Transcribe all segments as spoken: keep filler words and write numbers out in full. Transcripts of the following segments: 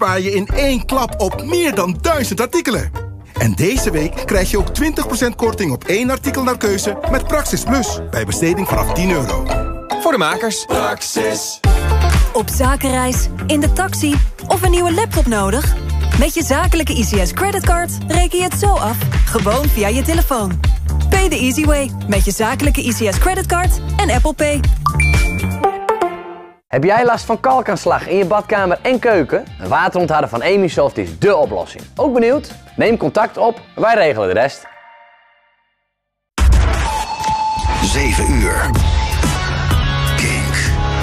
spaar je in één klap op meer dan duizend artikelen. En deze week krijg je ook twintig procent korting op één artikel naar keuze met Praxis Plus bij besteding vanaf tien euro. Voor de makers. Praxis. Op zakenreis, in de taxi of een nieuwe laptop nodig? Met je zakelijke I C S creditcard reken je het zo af, gewoon via je telefoon. Pay the easy way met je zakelijke I C S creditcard en Apple Pay. Heb jij last van kalkaanslag in je badkamer en keuken? Een waterontharder van Emisoft is dé oplossing. Ook benieuwd? Neem contact op, wij regelen de rest. zeven uur. Kink.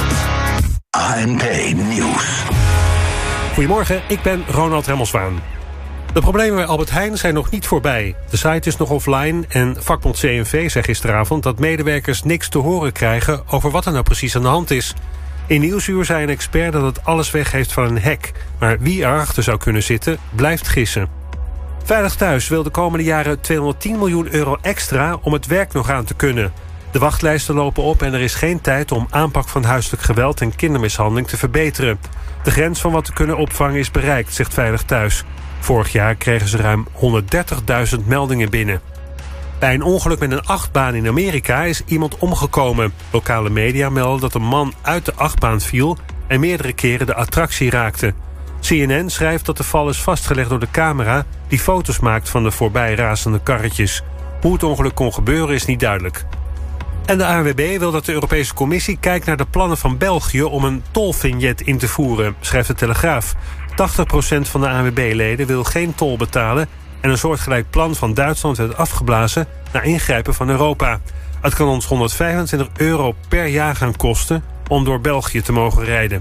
A N P Nieuws. Goedemorgen, ik ben Ronald Remmelswaan. De problemen bij Albert Heijn zijn nog niet voorbij. De site is nog offline en vakbond C N V zei gisteravond dat medewerkers niks te horen krijgen over wat er nou precies aan de hand is. In Nieuwsuur zei een expert dat het alles weg heeft van een hack. Maar wie erachter zou kunnen zitten, blijft gissen. Veilig Thuis wil de komende jaren tweehonderdtien miljoen euro extra om het werk nog aan te kunnen. De wachtlijsten lopen op en er is geen tijd om aanpak van huiselijk geweld en kindermishandeling te verbeteren. De grens van wat te kunnen opvangen is bereikt, zegt Veilig Thuis. Vorig jaar kregen ze ruim honderddertigduizend meldingen binnen. Bij een ongeluk met een achtbaan in Amerika is iemand omgekomen. Lokale media melden dat een man uit de achtbaan viel en meerdere keren de attractie raakte. C N N schrijft dat de val is vastgelegd door de camera die foto's maakt van de voorbijrazende karretjes. Hoe het ongeluk kon gebeuren is niet duidelijk. En de A N W B wil dat de Europese Commissie kijkt naar de plannen van België om een tolvignet in te voeren, schrijft de Telegraaf. tachtig procent van de A N W B-leden wil geen tol betalen en een soortgelijk plan van Duitsland werd afgeblazen na ingrijpen van Europa. Het kan ons honderdvijfentwintig euro per jaar gaan kosten om door België te mogen rijden.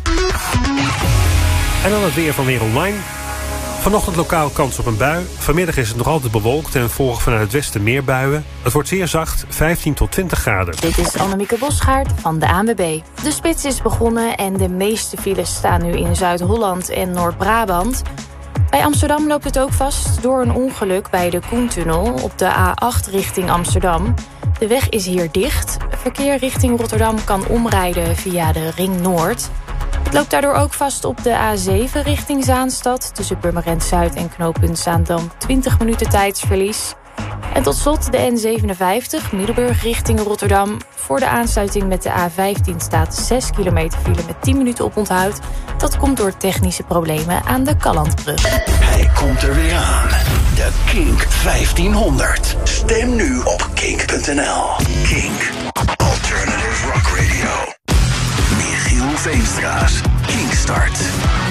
En dan het weer van Weer Online. Vanochtend lokaal kans op een bui. Vanmiddag is het nog altijd bewolkt en volgen vanuit het westen meer buien. Het wordt zeer zacht, vijftien tot twintig graden. Dit is Annemieke Bosgaard van de A N W B. De spits is begonnen en de meeste files staan nu in Zuid-Holland en Noord-Brabant. Bij Amsterdam loopt het ook vast door een ongeluk bij de Koentunnel op de A acht richting Amsterdam. De weg is hier dicht. Verkeer richting Rotterdam kan omrijden via de Ring Noord. Het loopt daardoor ook vast op de A zeven richting Zaanstad. Tussen Purmerend Zuid en knooppunt Zaandam twintig minuten tijdsverlies. En tot slot de N zevenenvijftig, Middelburg richting Rotterdam. Voor de aansluiting met de A vijftien staat zes kilometer file met tien minuten oponthoud. Dat komt door technische problemen aan de Kallandbrug. Hij komt er weer aan. De Kink vijftienhonderd. Stem nu op kink punt n l. Kink. Alternative Rock Radio. Michiel Veenstra's Kinkstart.